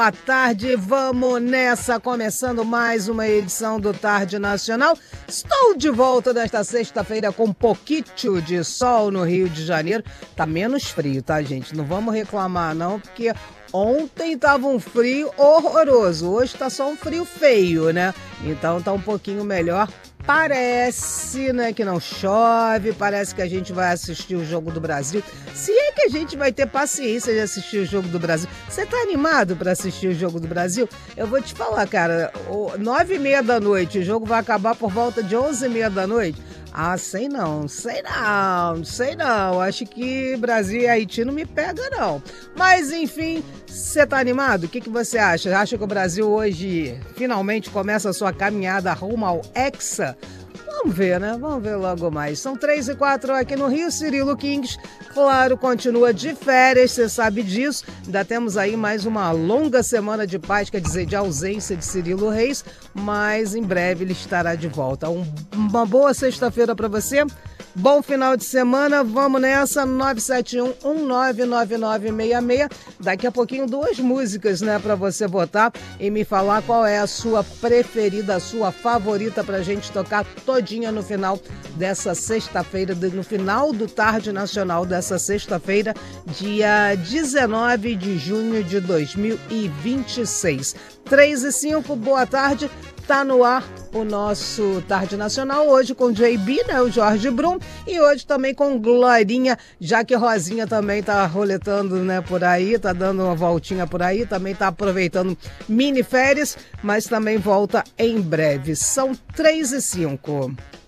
Boa tarde, vamos nessa, começando mais uma edição do Tarde Nacional. Estou de volta nesta sexta-feira com um pouquinho de sol no Rio de Janeiro. Tá menos frio, tá, gente? Não vamos reclamar, não, porque ontem tava um frio horroroso. Hoje tá só um frio feio, né? Então tá um pouquinho melhor. Parece, né, que não chove, parece que a gente vai assistir o Jogo do Brasil. Se é que a gente vai ter paciência de assistir o Jogo do Brasil. Você tá animado para assistir o Jogo do Brasil? Eu vou te falar, cara, 9h30 da noite, o jogo vai acabar por volta de 11h30 da noite. Ah, sei não. Acho que Brasil e Haiti não me pega, não. Mas, enfim, você tá animado? O que você acha? Acha que o Brasil hoje finalmente começa a sua caminhada rumo ao Hexa? Vamos ver, né? Vamos ver logo mais. São 3h04 aqui no Rio. Cirilo Kings, claro, continua de férias, você sabe disso. Ainda temos aí mais uma longa semana de paz, quer dizer, de ausência de Cirilo Reis, mas em breve ele estará de volta. Uma boa sexta-feira para você. Bom final de semana, vamos nessa, 971-199966. Daqui a pouquinho 2 músicas, né, para você votar e me falar qual é a sua preferida, a sua favorita pra gente tocar todinha no final dessa sexta-feira, no final do Tarde Nacional dessa sexta-feira, dia 19 de junho de 2026. 3h05, boa tarde. Tá no ar o nosso Tarde Nacional, hoje com JB, né, o Jorge Brum, e hoje também com Glorinha, já que Rosinha também tá roletando, né, por aí, tá dando uma voltinha por aí, também tá aproveitando mini férias, mas também volta em breve. São 3h05.